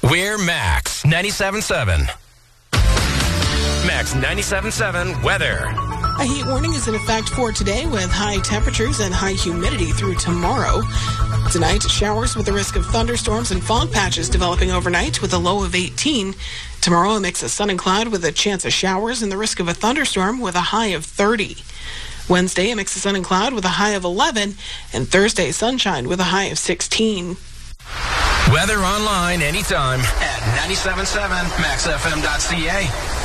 We're Max 97.7. Max 97.7 weather. A heat warning is in effect for today with high temperatures and high humidity through tomorrow. Tonight, showers with the risk of thunderstorms and fog patches developing overnight with a low of 18. Tomorrow, a mix of sun and cloud with a chance of showers and the risk of a thunderstorm with a high of 30. Wednesday, a mix of sun and cloud with a high of 11. And Thursday, sunshine with a high of 16. Weather online anytime at 97.7maxfm.ca.